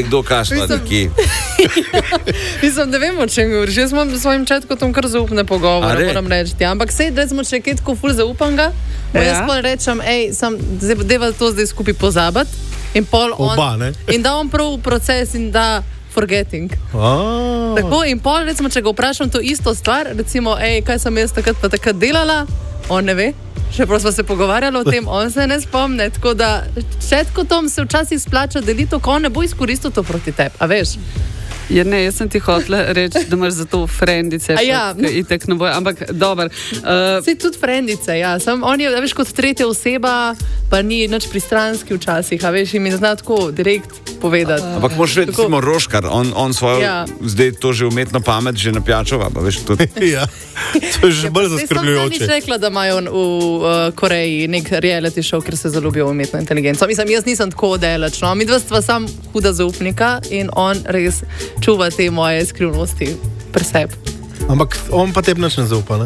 kdo kašla nekje. Mislim, da vemo, če govoriš. Jaz imam s svojim četkotom kar zaupne pogovore, moram reči. Ampak sej, recimo, če je tako ful zaupam ga, jaz pa rečem, deva to zdaj skupaj pozabiti. In pol on, in da on prav proces in da forgetting. Tako, in pol, recimo, če ga vprašam to isto stvar, recimo, kaj sem jaz takrat delala, on ne ve. Še prav smo se pogovarjali o tem, on se ne spomne, tako da četkotom se včasih splača deliti, ko on ne bo izkoristil to proti tebi, a veš? Ja, ne, jaz sem ti hotela reči, da imaš za to frendice, itek ne bojo, ampak dober. Sej tudi frendice, ja, on je, veš, kot tretja oseba, pa ni nič pristranski včasih, a veš, in mi zna tako direkt povedati. Ampak moraš reči, recimo Roškar, on svojo, zdaj to že umetno pamet že napjačava, pa veš, tudi. Ja, to je že bolj zaskrbljujoče. Sem rekla, da imajo v Koreji nek reality show, ker se zaljubijo v umetno inteligenco. Mislim, jaz nisem tako daleč, no, mi dva stva sam huda zaupnika in on res čuva te moje skrivnosti pri sebi. Ampak on pa tebi nič ne zaupa, ne?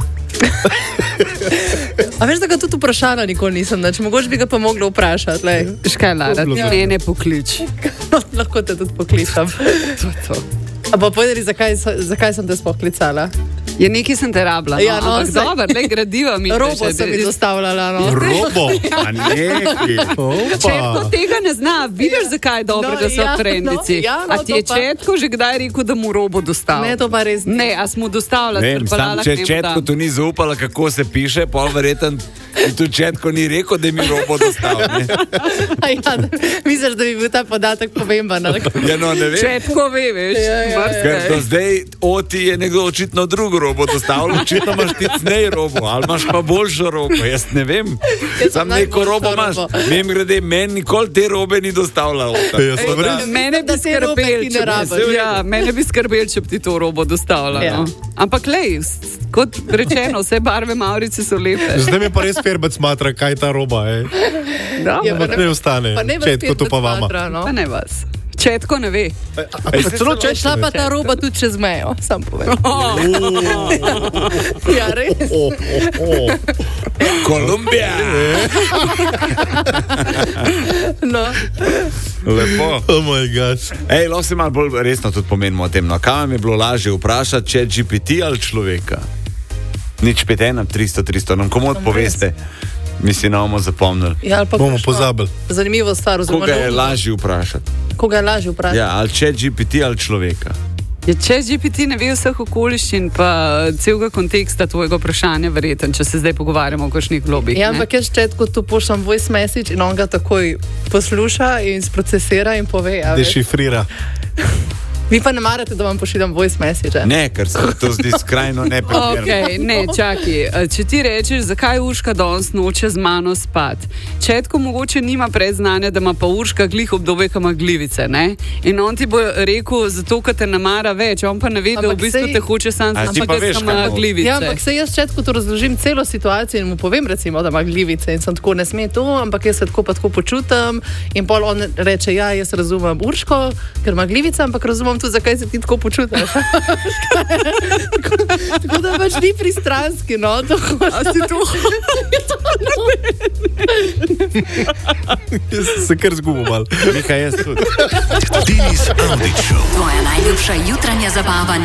A veš, da ga tudi vprašala nikoli nisem, mogoče bi ga pa mogla vprašati. Škaj, Lara, ne poklič. Lahko te tudi pokličam. A pa povedali, zakaj sem te sploh klicala? Ja, nekaj sem te rabila, no, ampak dober, le gradiva mi. Robo sem mi dostavljala, no. Robo? A neki. Četko tega ne zna, vidiš, zakaj je dobro, da so frendici. A ti je Četko že kdaj rekel, da mu Robo dostavlja? Ne, to pa res ni. Ne, a smo dostavljali. Če Četko tu ni zaupala, kako se piše, pol verjeten, in tu Četko ni rekel, da mi Robo dostavlja. Misliš, da bi bil ta podatek pomemben? Ja, no, ne vem. Četko ve, veš. Ker do zdaj Oti je nekdo očitno drugo Robo dostavljal, očitno imaš ti cnej Robo, ali imaš pa boljšo Robo, jaz ne vem. Sam neko Robo imaš. Mem grede, meni nikoli te Robe ni dostavljal. Mene bi skrbel, če bi ti to Robo dostavljal. Ampak lej, kot rečeno, vse barve Maurice so lepe. Zdaj mi pa res Ferbec smatra, kaj ta Roba, Ampak ne ostane. Četko, to pa vama. Pa ne vas. Četko ne ve. Šla pa ta Roba tudi čez mejo, sam povem. Ja, res. Kolumbija. No. Lepo. Oh moj gosh. Lahko se malo bolj resno tudi pomenimo o tem. No, kaj vam je bilo lažje vprašati, ChatGPT ali človeka? Nič 5 1 300, nam komu odpoveste? Mislim, bomo zapomnili. Ja, bomo pozabili. Zanimivo stvar. Koga je lažje vprašati? Koga je lažje vprašati? Ja, ali ChatGPT ali človeka? Ja, ChatGPT ne ve vseh okoliščin pa celega konteksta tvojega vprašanja, verjeten, če se zdaj pogovarjamo o kakšnih globih. Ja, ampak jaz Četko tu pošljam voice message in on ga takoj posluša in sprocesira in pove. Dešifrira. Vi pa ne marate, da vam pošiljam voice message? Ne, ker se to zdi skrajno neprimerno. Okay, ne, čakaj. Če ti rečeš, zakaj Urška danes noče z mano spati, Četko mogoče nima predznanja, da ima pa Urška glih obdobje, ko ima glivice, ne? In on ti bo rekel, zato, ker te namara več, on pa ne ve, da v bistvu te hoče sam, ampak jaz ima glivice. Ja, ampak se jaz Četko to razložim celo situacijo in mu povem, recimo, da ima glivice in sem tako, ne sme to, ampak jaz se tako pa tako počutam in pol on reče, ja, jaz razumem Urško, ker ima glivice, ampak razumem tudi, zakaj se ti tako počutiš. Tako da pač ni pristranski, no. A si to? Jaz se kar zgubil malo. Nekaj jaz tudi. Denis Avdić Show. Tvoja najljubša jutranja zabava.